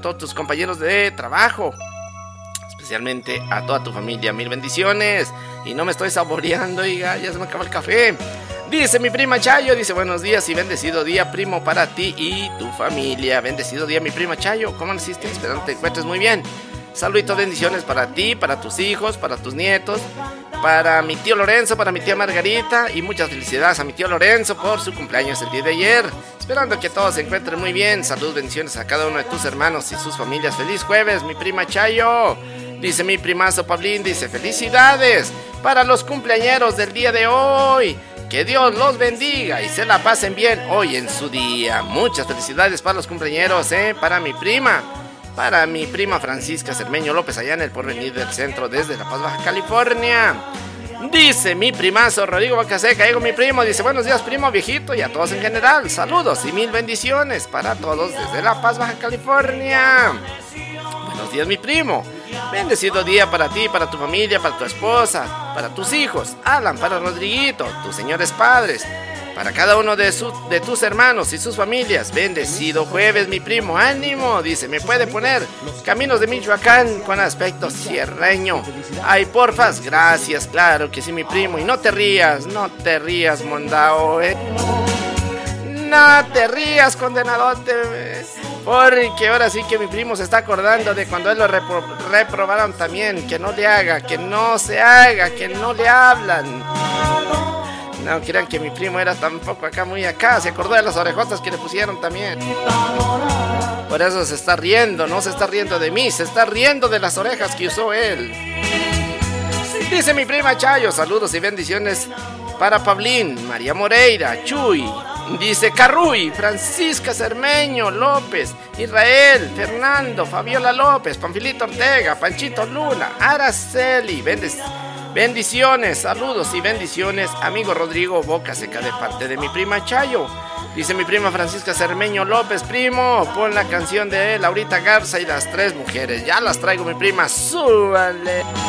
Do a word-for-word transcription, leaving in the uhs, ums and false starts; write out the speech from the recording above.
todos tus compañeros de trabajo, especialmente a toda tu familia. Mil bendiciones. Y no me estoy saboreando, oiga, ya se me acaba el café. Dice mi prima Chayo, dice buenos días y bendecido día, primo, para ti y tu familia. Bendecido día, mi prima Chayo. ¿Cómo naciste? Espero que te encuentres muy bien. Saluditos, bendiciones para ti, para tus hijos, para tus nietos, para mi tío Lorenzo, para mi tía Margarita, y muchas felicidades a mi tío Lorenzo por su cumpleaños el día de ayer. Esperando que todos se encuentren muy bien. Salud, bendiciones a cada uno de tus hermanos y sus familias. Feliz jueves, mi prima Chayo. Dice mi primazo Pablín, dice felicidades para los cumpleañeros del día de hoy. Que Dios los bendiga y se la pasen bien hoy en su día. Muchas felicidades para los cumpleañeros, ¿eh? Para mi prima, para mi prima Francisca Cermeño López, allá en el Porvenir del Centro, desde La Paz, Baja California. Dice mi primazo Rodrigo Bacaseca, digo mi primo, dice buenos días primo viejito y a todos en general. Saludos y mil bendiciones para todos desde La Paz, Baja California. Buenos días mi primo. Bendecido día para ti, para tu familia, para tu esposa, para tus hijos, Alan, para Rodriguito, tus señores padres, para cada uno de, su, de tus hermanos y sus familias. Bendecido jueves, mi primo, ánimo, dice, me puede poner Caminos de Michoacán con aspecto sierreño. Ay, porfas, gracias, claro que sí, mi primo, y no te rías, no te rías, mondao, eh. No te rías, condenadote, eh. Porque ahora sí que mi primo se está acordando de cuando él lo repro reprobaron también. Que no le haga, que no se haga, que no le hablan. No crean que mi primo era tampoco acá, muy acá. Se acordó de las orejotas que le pusieron también. Por eso se está riendo, no se está riendo de mí, se está riendo de las orejas que usó él. Dice mi prima Chayo, saludos y bendiciones para Pablín, María Moreira, Chuy. Dice Carruy, Francisca Cermeño López, Israel, Fernando, Fabiola López, Panfilito Ortega, Panchito Luna, Araceli. Bendic bendiciones, saludos y bendiciones, amigo Rodrigo Bocaseca, de parte de mi prima Chayo. Dice mi prima Francisca Cermeño López, primo, pon la canción de Laurita Garza y las tres mujeres. Ya las traigo, mi prima, súbale.